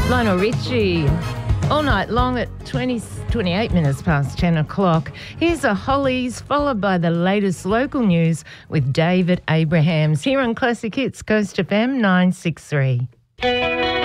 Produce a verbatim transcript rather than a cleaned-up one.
Lionel Richie, all night long at twenty, twenty-eight minutes past ten o'clock. Here's the Hollies, followed by the latest local news with David Abrahams here on Classic Hits, Coast F M nine six three.